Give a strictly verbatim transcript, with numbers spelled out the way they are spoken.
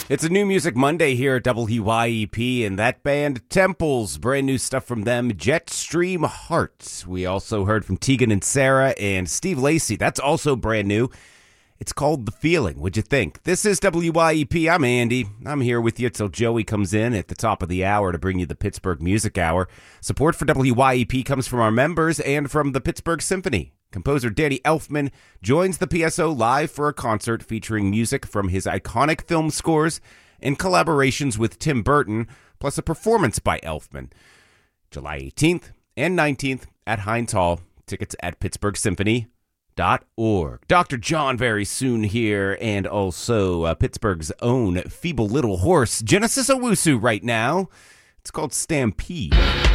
It's a New Music Monday here at W Y E P, and that band, Temples, brand new stuff from them, Jetstream Heart. We also heard from Tegan and Sarah and Steve Lacy. That's also brand new. It's called The Feeling. What'd you think? This is W Y E P. I'm Andy. I'm here with you till Joey comes in at the top of the hour to bring you the Pittsburgh Music Hour. Support for W Y E P comes from our members and from the Pittsburgh Symphony. Composer Danny Elfman joins the P S O live for a concert featuring music from his iconic film scores and collaborations with Tim Burton, plus a performance by Elfman. July eighteenth and nineteenth at Heinz Hall. Tickets at pittsburgh symphony dot org. Doctor John very soon here, and also uh, Pittsburgh's own feeble little horse, Genesis Owusu right now. It's called Stampede.